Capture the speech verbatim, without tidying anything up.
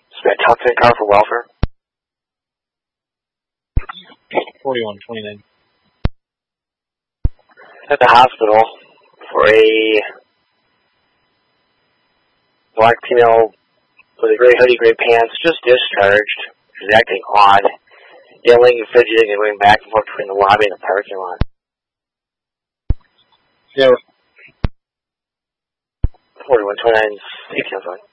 Spent top ten car for welfare. forty-one twenty-nine. At the hospital for a black female with a gray hoodie, gray pants, just discharged. She's acting odd, yelling and fidgeting and going back and forth between the lobby and the parking lot. Yeah. forty-one twenty-nine, eighteen oh five.